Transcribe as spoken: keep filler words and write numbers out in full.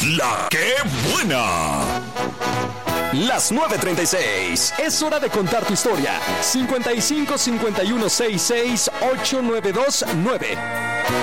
La que buena. Las nueve treinta y seis. Es hora de contar tu historia. cincuenta y cinco cincuenta y uno sesenta y seis ochocientos noventa y dos nueve.